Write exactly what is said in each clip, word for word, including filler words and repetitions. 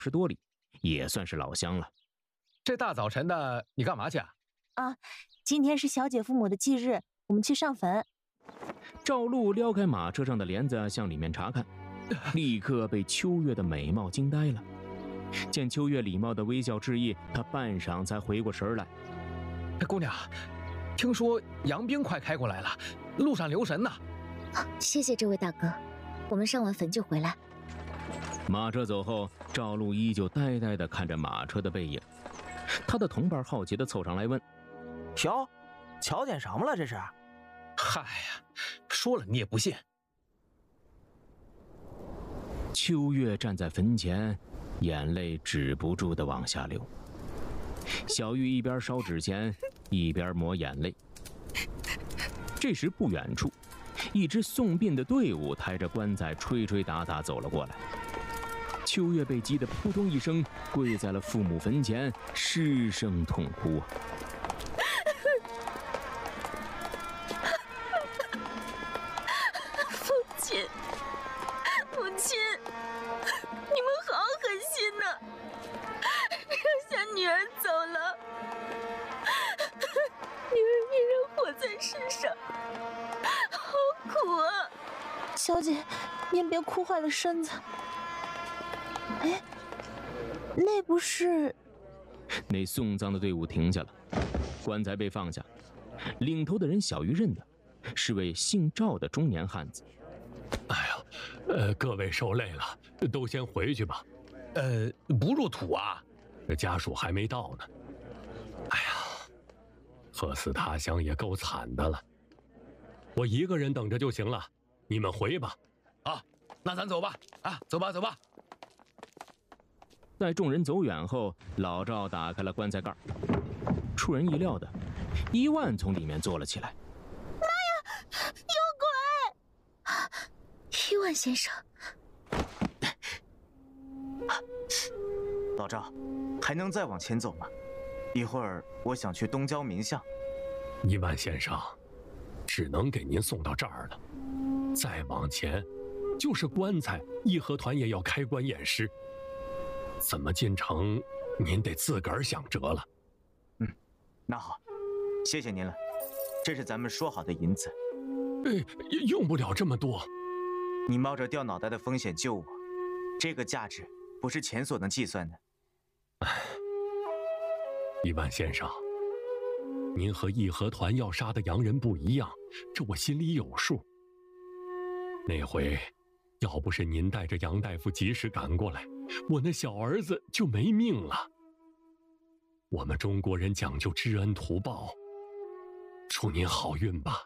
十多里，也算是老乡了。 这大早晨的，你干嘛去啊？ 啊，今天是小姐父母的忌日，我们去上坟。 赵露撩开马车上的帘子向里面查看，立刻被秋月的美貌惊呆了。见秋月礼貌的微笑致意，他半晌才回过神来。 姑娘，听说杨兵快开过来了，路上留神呐。 啊，谢谢这位大哥，我们上完坟就回来。 马车走后，赵露依旧呆呆地看着马车的背影。他的同伴好奇地凑上来问： 瞧，瞧见什么了？这是？ 嗨呀，说了你也不信。 秋月站在坟前，眼泪止不住地往下流。小玉一边烧纸钱，一边抹眼泪。这时不远处，一支送殡的队伍抬着棺材吹吹打打走了过来。秋月被击得扑通一声跪在了父母坟前，失声痛哭啊！ 父亲，母亲，你们好狠心呐、啊！扔下女儿走了，女儿依然活在世上，好苦啊！小姐，您别哭坏了身子。哎，那不是…… 那送葬的队伍停下了，棺材被放下，领头的人小鱼认得，是位姓赵的中年汉子。 哎呀，呃，各位受累了，都先回去吧。 呃，不入土啊， 这家属还没到呢。哎呀，客死他乡也够惨的了。我一个人等着就行了，你们回吧。 啊，那咱走吧。啊，走吧，走吧。 待众人走远后，老赵打开了棺材盖，出人意料的，伊万从里面坐了起来。 妈呀，有鬼！ 伊万先生， 老赵，还能再往前走吗？一会儿我想去东郊民巷。 伊万先生，只能给您送到这儿了。再往前，就是棺材，义和团也要开棺验尸。怎么进城，您得自个儿想辙了。 嗯，那好，谢谢您了，这是咱们说好的银子。 哎，用不了这么多。 你冒着掉脑袋的风险救我，这个价值不是钱所能计算的。 哎，伊万先生，您和义和团要杀的洋人不一样，这我心里有数。那回，要不是您带着杨大夫及时赶过来，我那小儿子就没命了。我们中国人讲究知恩图报，祝您好运吧。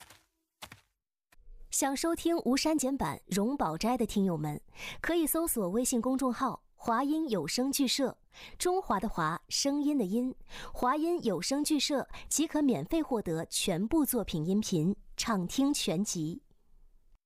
想收听无删减版《荣宝斋》的听友们，可以搜索微信公众号“华音有声剧社”，中华的华，声音的音，华音有声剧社即可免费获得全部作品音频，畅听全集。